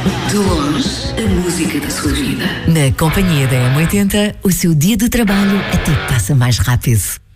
De longe, a música da sua vida. Na companhia da M80, o seu dia de trabalho até passa mais rápido.